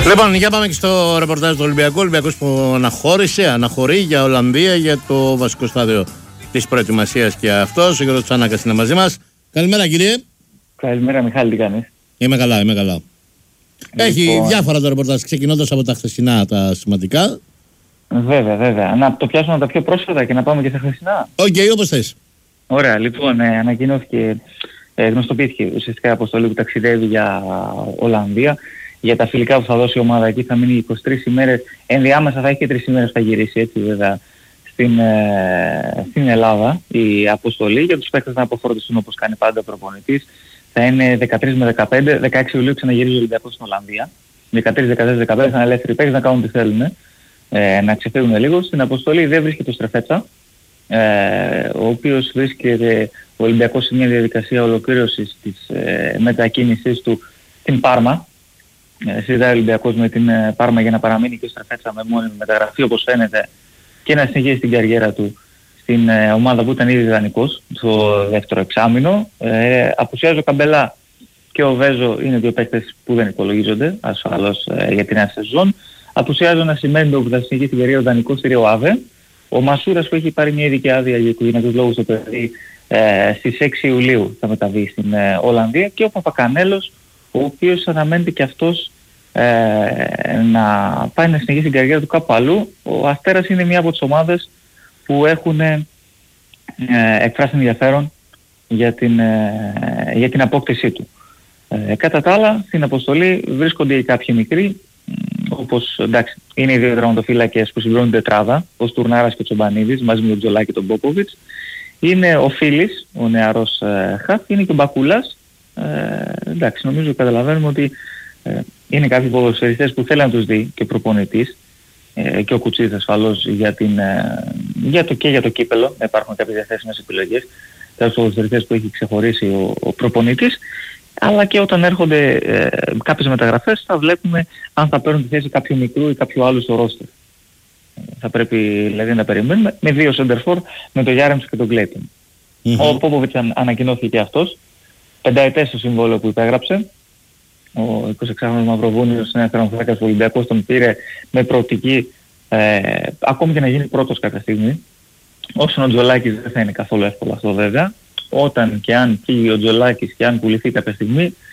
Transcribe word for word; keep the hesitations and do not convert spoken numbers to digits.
Λοιπόν, για πάμε και στο ρεπορτάζ του Ολυμπιακού. Ο Ολυμπιακός που αναχώρησε, αναχωρεί για Ολλανδία για το βασικό στάδιο της προετοιμασίας και αυτός. Ο Γιώργος Τσάνακας είναι μαζί μας. Καλημέρα, κύριε. Καλημέρα, Μιχάλη, τι κάνεις? Είμαι καλά, είμαι καλά. Λοιπόν... Έχει διάφορα το ρεπορτάζ, ξεκινώντας από τα χθεσινά τα σημαντικά. Βέβαια, βέβαια. Να το πιάσουμε τα πιο πρόσφατα και να πάμε και στα χθεσινά. Οκ, okay, όπως θες. Ωραία, λοιπόν, ε, ανακοινώθηκε, ε, γνωστοποιήθηκε ουσιαστικά η αποστολή που ταξιδεύει για Ολλανδία. Για τα φιλικά που θα δώσει η ομάδα εκεί θα μείνει είκοσι τρεις ημέρες. Ενδιάμεσα θα έχει και τρεις ημέρες που θα γυρίσει, έτσι βέβαια, στην, ε, στην Ελλάδα η αποστολή. Για τους παίκτες να αποφορτιστούν όπως κάνει πάντα ο προπονητής. Θα είναι δεκατρείς με δεκαπέντε, δεκαέξι Ιουλίου ξαναγυρίζει ο Ολυμπιακός στην Ολλανδία. δεκατρείς, δεκατέσσερα, δεκαπέντε θα είναι ελεύθεροι παίκτες να κάνουν τι θέλουν. Ε, να ξεφύγουν λίγο. Στην αποστολή δεν βρίσκεται ο Στρεφέτσα, ε, ο οποίος βρίσκεται ο Ολυμπιακός σε μια διαδικασία ολοκλήρωσης της ε, μετακίνησής του στην Πάρμα. Ε, συζητάει ο Ολυμπιακός με την ε, Πάρμα για να παραμείνει και ο Στρεφέτσα με μόνιμη μεταγραφή όπως φαίνεται και να συνεχίσει την καριέρα του στην ε, ομάδα που ήταν ήδη δανεικός στο δεύτερο εξάμηνο. Ε, απουσιάζει ο Καμπελά και ο Βέζο, είναι δύο παίκτες που δεν υπολογίζονται ασφαλώς ε, για την νέα σεζόν. Απουσιάζει ο Νασιμέντο που θα συνεχίσει την καριέρα δανεικός στη Ριοάβε. Ο Μασούρας που έχει πάρει μια ειδική άδεια για οικογενειακούς λόγους στο παιδί ε, στις έξι Ιουλίου θα μεταβεί στην ε, Ολλανδία, και ο Παπακανέλος, ο οποίος αναμένεται και αυτός ε, να πάει να συνεχίσει την καριέρα του κάπου αλλού. Ο Αστέρας είναι μια από τις ομάδες που έχουν ε, εκφράσει ενδιαφέρον για την, ε, για την απόκτησή του. Ε, κατά τα άλλα, στην αποστολή βρίσκονται κάποιοι μικροί, όπως εντάξει, είναι οι δύο δραματοφύλακες που συμπληρώνουν την τετράδα, ο Στουρνάρας και ο Τσομπανίδης, μαζί με τον Τζολάκη και τον Μπόκοβιτς. Είναι ο Φίλης, ο νεαρός ε, χαφ, είναι και ο Μπακούλας. Ε, εντάξει, νομίζω καταλαβαίνουμε ότι ε, είναι κάποιοι ποδοσφαιριστές που θέλει να τους δει και ο προπονητής ε, και ο Κουτσίδης ασφαλώς για, την, ε, για το, και για το κύπελο. Υπάρχουν κάποιες διαθέσιμες επιλογές, κάποιους ποδοσφαιριστές που έχει ξεχωρίσει ο, ο προπονητής. Αλλά και όταν έρχονται ε, κάποιες μεταγραφές θα βλέπουμε αν θα παίρνουν τη θέση κάποιου μικρού ή κάποιου άλλου στο ρόστερ. Ε, θα πρέπει δηλαδή να περιμένουμε με δύο σεντερφόρ, με τον Γιάρεμς και τον Κλέιτον. Mm-hmm. Ο Πόποβιτς αν, ανακοινώθηκε και αυτός, πενταετές στο συμβόλαιο που υπέγραψε. Ο εικοσιεξάχρονος Μαυροβούνιος, νέας τερματοφύλακας του Ολυμπιακού, τον πήρε με προοπτική ε, ακόμη και να γίνει πρώτος κάποια στιγμή. Όσον ο Τζολάκης δεν θα είναι καθόλου εύκολο αυτό βέβαια. Όταν και αν φύγει ο Τζολάκης και αν πουληθεί κάποια στιγμή,